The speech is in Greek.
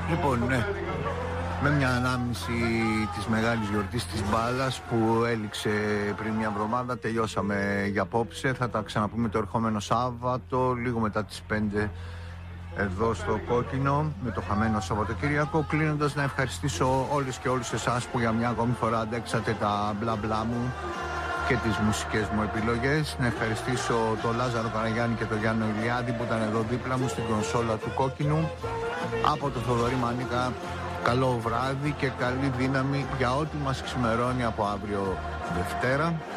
Λοιπόν, ναι, με μια ανάμνηση της μεγάλης γιορτής της μπάλας που έληξε πριν μια εβδομάδα, τελειώσαμε για απόψε. Θα τα ξαναπούμε το ερχόμενο Σάββατο, λίγο μετά τις 5 εδώ στο Κόκκινο, με το χαμένο Σαββατοκύριακο. Κλείνοντας, να ευχαριστήσω όλες και όλους εσάς που για μια ακόμη φορά αντέξατε τα μπλα μπλα μου και τις μουσικές μου επιλογές. Να ευχαριστήσω τον Λάζαρο Καραγιάννη και τον Γιάννο Ηλιάδη που ήταν εδώ δίπλα μου στην κονσόλα του Κόκκινου. Από το Θοδωρή Μανίκα, καλό βράδυ και καλή δύναμη για ό,τι μας ξημερώνει από αύριο Δευτέρα.